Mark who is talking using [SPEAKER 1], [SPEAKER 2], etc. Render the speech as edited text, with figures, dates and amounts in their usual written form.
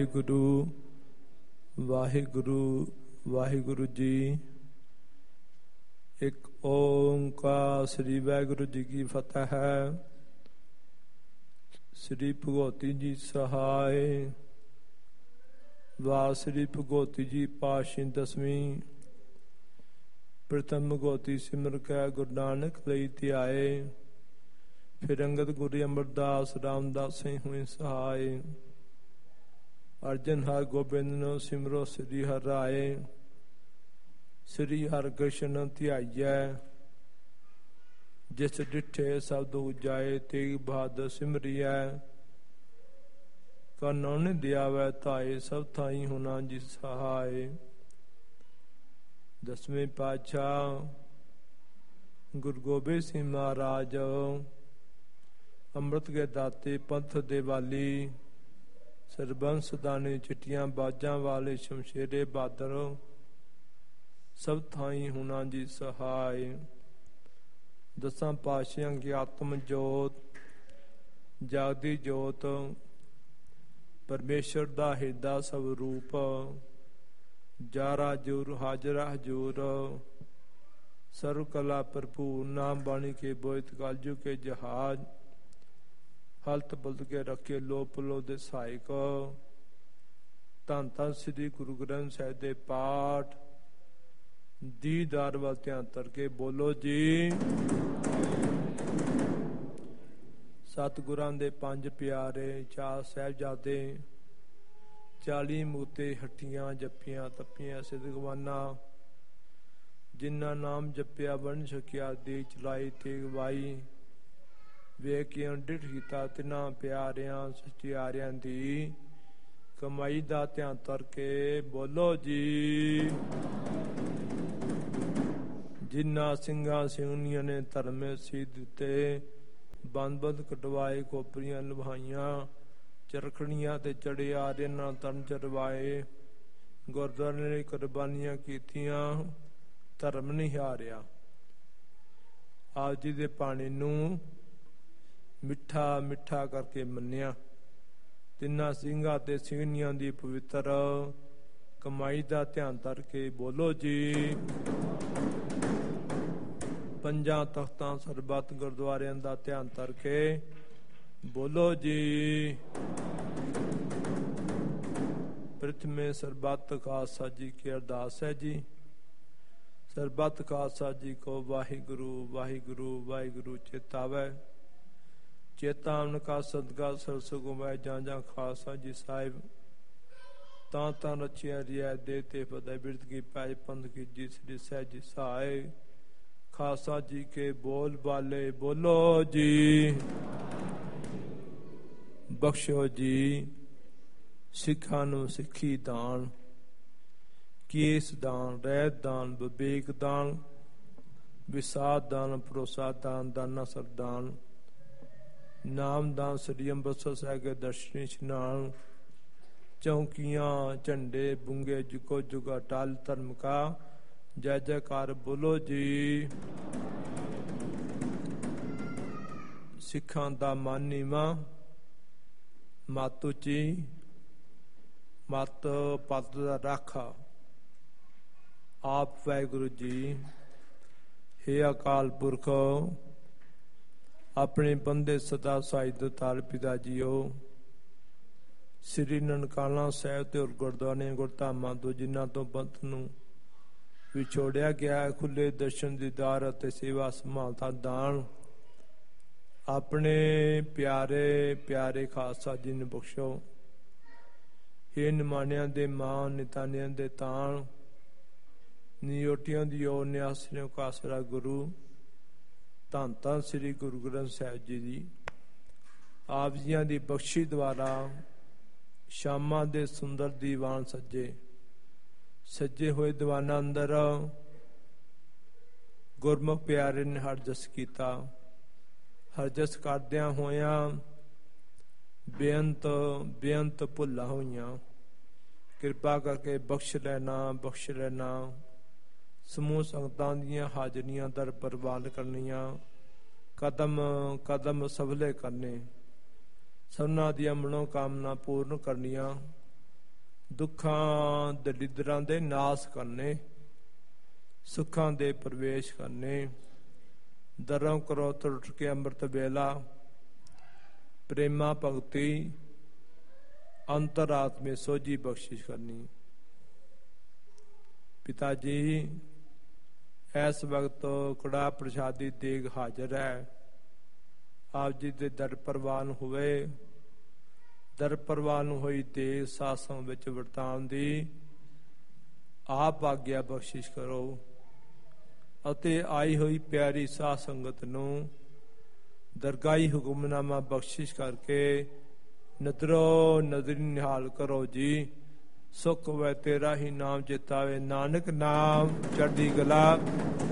[SPEAKER 1] ਗੁਰੂ ਵਾਹਿਗੁਰੂ ਵਾਹਿਗੁਰੂ ਜੀ। ਇੱਕ ਓੰਕਾਰ ਸ੍ਰੀ ਵਾਹਿਗੁਰੂ ਜੀ ਕੀ ਫਤਿਹ ਹੈ। ਸ੍ਰੀ ਭਗਵਤੀ ਜੀ ਸਹਾਇ। ਵਾਹ ਸ੍ਰੀ ਭਗਵਤੀ ਜੀ ਪਾਤਸ਼ਾਹੀ ਦਸਵੀਂ। ਪ੍ਰਥਮ ਭਗਵਤੀ ਸਿਮਰ ਕੈ ਗੁਰੂ ਨਾਨਕ ਲਈ ਧਿਆਏ। ਫਿਰ ਅੰਗਦ ਗੁਰੂ ਅਮਰਦਾਸ ਰਾਮਦਾਸ ਹੋਏ ਸਹਾਇ। ਅਰਜਨ ਹਰਿ ਗੋਬਿੰਦ ਨੂੰ ਸਿਮਰੋ ਸ੍ਰੀ ਹਰਿ ਰਾਏ। ਸ੍ਰੀ ਹਰਿ ਕ੍ਰਿਸ਼ਨ ਧਿਆਈਐ। ਜਿਸ ਡਿਠੇ ਸਬਦ ਉਜਾਏ ਤੇਗ ਬਹਾਦਰ ਸਿਮਰਿਐ। ਕਰਨੋ ਨਿਦਿਆਵੈ ਧਾਏ ਸਭ ਥਾਈ ਹੁਨਾ ਜੀ ਸਹਾਇ। ਦਸਵੇਂ ਪਾਤਸ਼ਾਹ ਗੁਰੂ ਗੋਬਿੰਦ ਸਿੰਘ ਮਹਾਰਾਜ ਅੰਮ੍ਰਿਤ ਕੇ ਦਾਤੇ ਪੰਥ ਦੇ ਵਾਲੀ ਸਰਬੰਸ ਦਾਨੀ ਚਿੱਟੀਆਂ ਬਾਜਾਂ ਵਾਲੇ ਸ਼ਮਸ਼ੇਰੇ ਬਾਦਰ ਸਭ ਥਾਈ ਹੁਨਾ ਜੀ ਸਹਾਇ। ਦਸਾਂ ਪਾਤਸ਼ਾਹਾਂ ਕੀ ਆਤਮ ਜੋਤ ਜਾਗਦੀ ਜੋਤ ਪਰਮੇਸ਼ਰ ਦਾ ਹਿਰਦਾ ਸਵਰੂਪ ਜਾਰਾ ਜੁਰ ਹਾਜ਼ਰਾ ਹਜੂਰ ਸਰਵ ਕਲਾ ਭਰਪੂਰ ਨਾਮ ਬਾਣੀ ਕੇ ਬੋਇਤ ਕਾਲਜੂ ਕੇ ਜਹਾਜ ਹਲਤ ਬੁਲਦ ਕੇ ਰੱਖੇ ਲੋ ਪਲੋ ਦੇ ਸਹਾਇਕ। ਧੰਨ ਧੰਨ ਸ੍ਰੀ ਗੁਰੂ ਗ੍ਰੰਥ ਸਾਹਿਬ ਦੇ ਪਾਠ ਦੀਦਾਰ ਵੱਲ ਧਿਆਨ ਧਰ ਕੇ ਬੋਲੋ ਜੀ। ਸਤਿਗੁਰਾਂ ਦੇ ਪੰਜ ਪਿਆਰੇ, ਚਾਰ ਸਾਹਿਬਜ਼ਾਦੇ, 40 ਮੂਤੇ ਹੱਟੀਆਂ ਜੱਪੀਆਂ ਤੱਪੀਆਂ ਸਿਦਗਵਾਨਾ। ਜਿਨ੍ਹਾਂ ਨਾਮ ਜਪਿਆ ਬਣ ਸਕਿਆ ਦੇ ਚਲਾਈ ਤੇ ਗਵਾਈ। ਵੇਖ ਕੇ ਡਿਠ ਕੀਤਾ ਤਿਨਾਂ ਪਿਆਰਿਆਂ ਸਚਿਆਰਿਆਂ ਦੀ ਕਮਾਈ ਦਾ ਧਿਆਨ ਧਰ ਕੇ ਬੋਲੋ ਜੀ। ਜਿਨ੍ਹਾਂ ਸਿੰਘਾਂ ਸਿੰਘਣੀਆਂ ਨੇ ਧਰਮੇ ਸੀ ਦਿੱਤੇ ਬੰਦ ਕਟਵਾਏ ਕੋਪਰੀਆਂ ਲਵਾਈਆਂ ਚਰਖੜੀਆਂ ਤੇ ਚੜੇ ਆਰਿਆਂ ਨਾਲ ਤਨ ਚਰਵਾਏ। ਗੁਰਦੁਆਰੇ ਨੇ ਕੁਰਬਾਨੀਆਂ ਕੀਤੀਆਂ ਧਰਮ ਨਹੀਂ ਹਾਰਿਆ। ਆਪ ਜੀ ਦੇ ਪਾਣੀ ਨੂੰ ਮਿੱਠਾ ਮਿੱਠਾ ਕਰਕੇ ਮੰਨਿਆ। ਤਿੰਨਾਂ ਸਿੰਘਾਂ ਤੇ ਸਿੰਘਣੀਆਂ ਦੀ ਪਵਿੱਤਰ ਕਮਾਈ ਦਾ ਧਿਆਨ ਧਰ ਕੇ ਬੋਲੋ ਜੀ। ਪੰਜਾਂ ਤਖਤਾਂ ਸਰਬੱਤ ਗੁਰਦੁਆਰਿਆਂ ਦਾ ਧਿਆਨ ਧਰ ਕੇ ਬੋਲੋ ਜੀ। ਪ੍ਰਥਮੇ ਸਰਬੱਤ ਖਾਲਸਾ ਜੀ ਕੀ ਅਰਦਾਸ ਹੈ ਜੀ। ਸਰਬੱਤ ਖਾਲਸਾ ਜੀ ਕੋ ਵਾਹਿਗੁਰੂ ਵਾਹਿਗੁਰੂ ਵਾਹਿਗੁਰੂ ਚੇਤਾਵੈ। ਚੇਤਾਵਨ ਕਾ ਸਦਕਾ ਸਰਸਗੁਮੈ ਜਾਂ ਜਾਂ ਖਾਲਸਾ ਜੀ ਸਾਹਿਬ। ਤਾਂ ਤਾਂ ਰਚਿਆ ਰਿਆ ਦੇ ਤੇ ਫਤਿਹ ਬਿਰਦ ਕੀ ਪੈਜ ਪੰਥ ਕੀ ਜੀ ਸ੍ਰੀ ਸਹਿਜ ਜੀ ਸਹਾਇ। ਖਾਲਸਾ ਜੀ ਕੇ ਬੋਲ ਬਾਲੇ ਬੋਲੋ ਜੀ। ਬਖਸ਼ੋ ਜੀ ਸਿੱਖਾਂ ਨੂੰ ਸਿੱਖੀ ਦਾਨ, ਕੇਸ ਦਾਨ, ਰਹਿਤ ਦਾਨ, ਵਿਵੇਕ ਦਾਨ, ਵਿਸਾਦ ਦਾਨ, ਭਰੋਸਾ ਦਾਨ, ਦਾਨਾ ਸਰਦਾਨ, ਨਾਮ ਦਾਨ, ਸ੍ਰੀ ਅੰਮ੍ਰਿਤਸਰ ਸਾਹਿਬ ਕੇ ਦਰਸ਼ਨੀ ਇਸ਼ਨਾਨ, ਚੌਂਕੀਆਂ ਝੰਡੇ ਬੁੰਗੇ ਜੁਗੋ ਜੁਗਾ ਟਾਲ ਧਰਮ ਕਾ ਜੈ ਜੈਕਾਰ ਬੋਲੋ ਜੀ। ਸਿੱਖਾਂ ਦਾ ਮਨ ਨੀਵਾਂ, ਮੱਤ ਉੱਚੀ, ਮੱਤ ਪੱਤ ਦਾ ਰਾਖਾ ਆਪ ਵਾਹਿਗੁਰੂ ਜੀ। ਹੇ ਅਕਾਲ ਪੁਰਖ ਆਪਣੇ ਬੰਦੇ ਸਦਾ ਸਾਹਿਬ ਤਾਲ ਪਿਤਾ ਜੀਓ। ਸ੍ਰੀ ਨਨਕਾਣਾ ਸਾਹਿਬ ਤੇ ਗੁਰਦੁਆਰੇ ਗੁਰਧਾਮਾਂ ਤੋਂ ਜਿਨ੍ਹਾਂ ਤੋਂ ਪੰਥ ਨੂੰ ਵਿਛੋੜਿਆ ਗਿਆ ਖੁੱਲੇ ਦਰਸ਼ਨ ਦੀਦਾਰ ਅਤੇ ਸੇਵਾ ਸੰਭਾਲ ਦਾ ਦਾਨ ਆਪਣੇ ਪਿਆਰੇ ਪਿਆਰੇ ਖਾਲਸਾ ਜੀ ਨੂੰ ਬਖਸ਼ੋ। ਇਹ ਨਿਮਾਣਿਆਂ ਦੇ ਮਾਂ ਨਿਤਾਨਿਆਂ ਦੇ ਤਾਣ ਨਿਯੋਟੀਆਂ ਦੀ ਓ ਨਿਆਸਰਿਓ ਕਾਸਰਾ ਗੁਰੂ। ਧੰਨ ਧੰਨ ਸ੍ਰੀ ਗੁਰੂ ਗ੍ਰੰਥ ਸਾਹਿਬ ਜੀ ਦੀ ਆਪ ਜੀਆਂ ਦੀ ਬਖਸ਼ੀ ਦੁਆਰਾ ਸ਼ਾਮਾਂ ਦੇ ਸੁੰਦਰ ਦੀਵਾਨ ਸੱਜੇ ਸੱਜੇ ਹੋਏ ਦੀਵਾਨਾਂ ਅੰਦਰ ਗੁਰਮੁਖ ਪਿਆਰੇ ਨੇ ਹਰ ਜਸ ਕੀਤਾ। ਹਰ ਜਸ ਕਰਦਿਆਂ ਹੋਇਆਂ ਬੇਅੰਤ ਬੇਅੰਤ ਭੁੱਲਾਂ ਹੋਈਆਂ। ਕਿਰਪਾ ਕਰਕੇ ਬਖਸ਼ ਲੈਣਾ। ਸਮੂਹ ਸੰਗਤਾਂ ਦੀਆਂ ਹਾਜ਼ਰੀਆਂ ਦਰ ਪ੍ਰਵਾਨ ਕਰਨੀਆਂ। ਕਦਮ ਕਦਮ ਸਫਲੇ ਕਰਨੇ। ਸਭਨਾਂ ਦੀਆਂ ਮਨੋਕਾਮਨਾ ਪੂਰਨ ਕਰਨੀਆਂ। ਦੁੱਖਾਂ ਦਲਿਦਰਾਂ ਦੇ ਨਾਸ ਕਰਨੇ, ਸੁੱਖਾਂ ਦੇ ਪ੍ਰਵੇਸ਼ ਕਰਨੇ। ਦਰੋਂ ਕਰੋ ਟੁੱਟ ਕੇ ਅੰਮ੍ਰਿਤ ਵੇਲਾ, ਪ੍ਰੇਮਾ ਭਗਤੀ ਅੰਤਰਾਤਮੇ ਸੋਝੀ ਬਖਸ਼ਿਸ਼ ਕਰਨੀ। ਪਿਤਾ ਜੀ ਇਸ ਵਕਤ ਕੜਾ ਪ੍ਰਸ਼ਾਦੀ ਦੇਗ ਹਾਜ਼ਰ ਹੈ। ਆਪ ਜੀ ਦੇ ਦਰ ਪ੍ਰਵਾਨ ਹੋਵੇ। ਦਰ ਪ੍ਰਵਾਨ ਹੋਈ ਦੇਗ ਸਾਸੰਗ ਵਿੱਚ ਵਰਤਾਉਣ ਦੀ ਆਪ ਆਗਿਆ ਬਖਸ਼ਿਸ਼ ਕਰੋ ਅਤੇ ਆਈ ਹੋਈ ਪਿਆਰੀ ਸਾਧ ਸੰਗਤ ਨੂੰ ਦਰਗਾਹੀ ਹੁਕਮਨਾਮਾ ਬਖਸ਼ਿਸ਼ ਕਰਕੇ ਨਦਰੋ ਨਜ਼ਰੀ ਨਿਹਾਲ ਕਰੋ ਜੀ। ਸੁਖ ਵੈ ਤੇਰਾ ਹੀ ਨਾਮ ਚਿਤਾਵੇ, ਨਾਨਕ ਨਾਮ ਚੜ੍ਹਦੀ ਕਲਾ।